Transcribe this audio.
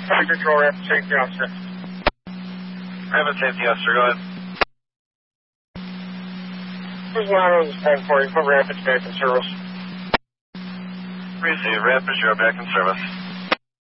Traffic control, rapid safety officer. Rapid safety officer, go ahead. This is Lotto, this is 1040, put Rapids back in service. Receive, Rapids, you're back in service.